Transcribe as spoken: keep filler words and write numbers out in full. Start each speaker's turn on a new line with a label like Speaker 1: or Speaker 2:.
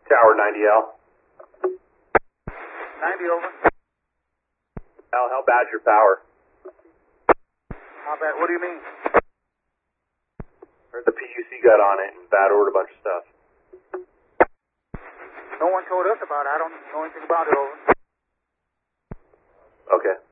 Speaker 1: Tower ninety L.
Speaker 2: ninety over.
Speaker 1: Al, how bad's your power?
Speaker 2: How bad? What do you mean?
Speaker 1: Heard the P U C got on it and bad ordered a bunch of stuff.
Speaker 2: No one told us about it. I don't know anything about it, over.
Speaker 1: Okay.